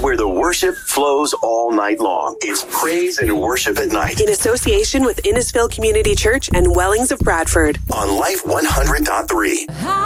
where the worship flows all night long. It's Praise and Worship at Night. In association with Innisfil Community Church and Wellings of Bradford. On Life 100.3.